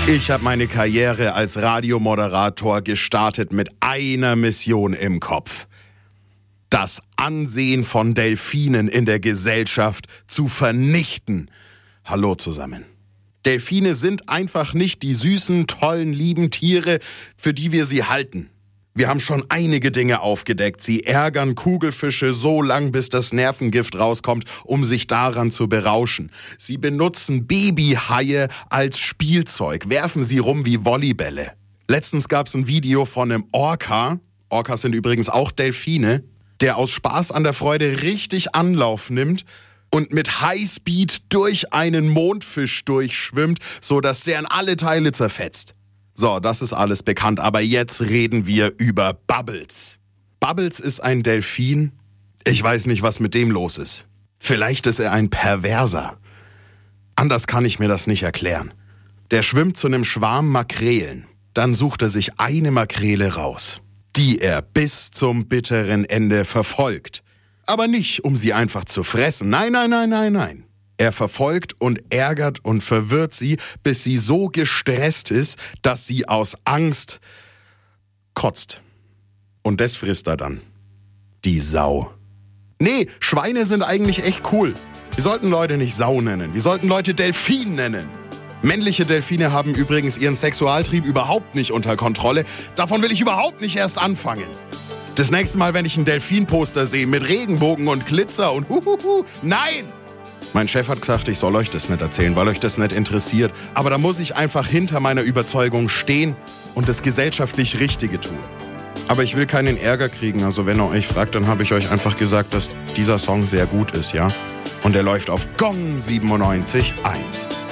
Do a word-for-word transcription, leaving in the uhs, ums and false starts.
Ich habe meine Karriere als Radiomoderator gestartet mit einer Mission im Kopf. Das Ansehen von Delfinen in der Gesellschaft zu vernichten. Hallo zusammen. Delfine sind einfach nicht die süßen, tollen, lieben Tiere, für die wir sie halten. Wir haben schon einige Dinge aufgedeckt. Sie ärgern Kugelfische so lang, bis das Nervengift rauskommt, um sich daran zu berauschen. Sie benutzen Babyhaie als Spielzeug, werfen sie rum wie Volleybälle. Letztens gab es ein Video von einem Orca, Orcas sind übrigens auch Delfine, der aus Spaß an der Freude richtig Anlauf nimmt und mit Highspeed durch einen Mondfisch durchschwimmt, sodass der in alle Teile zerfetzt. So, das ist alles bekannt, aber jetzt reden wir über Bubbles. Bubbles ist ein Delfin. Ich weiß nicht, was mit dem los ist. Vielleicht ist er ein Perverser. Anders kann ich mir das nicht erklären. Der schwimmt zu einem Schwarm Makrelen. Dann sucht er sich eine Makrele raus, die er bis zum bitteren Ende verfolgt. Aber nicht, um sie einfach zu fressen. Nein, nein, nein, nein, nein. Er verfolgt und ärgert und verwirrt sie, bis sie so gestresst ist, dass sie aus Angst kotzt. Und das frisst er dann. Die Sau. Nee, Schweine sind eigentlich echt cool. Wir sollten Leute nicht Sau nennen. Wir sollten Leute Delfin nennen. Männliche Delfine haben übrigens ihren Sexualtrieb überhaupt nicht unter Kontrolle. Davon will ich überhaupt nicht erst anfangen. Das nächste Mal, wenn ich ein Delfinposter sehe mit Regenbogen und Glitzer und huhuhu, nein! Mein Chef hat gesagt, ich soll euch das nicht erzählen, weil euch das nicht interessiert. Aber da muss ich einfach hinter meiner Überzeugung stehen und das gesellschaftlich Richtige tun. Aber ich will keinen Ärger kriegen. Also wenn ihr euch fragt, dann habe ich euch einfach gesagt, dass dieser Song sehr gut ist, ja? Und er läuft auf Gong siebenundneunzig Komma eins.